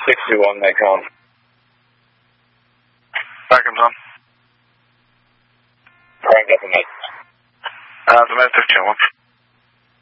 621, they can't. Bacon's on. Crank up a mate. The mate 15 1.